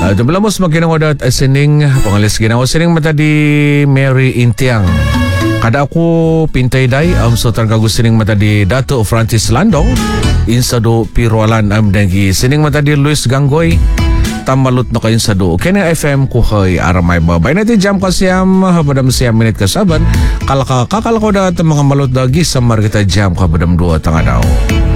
Dumulamos maginangodat sining pangalis ginawa sining mata di Mary Intiang. Kada ako pintay day so targa gusto sining mata di Dato Francis Landong insado pirualan dangi sining mata di Luis Gangoy tamalot na kayo sa do. Kaya FM ko kay aramay babay natin jam kasiyam habadam siyam minit kasaban kalaka ko da mga malot dagi sa markita jam kabadam 2 tanga daw.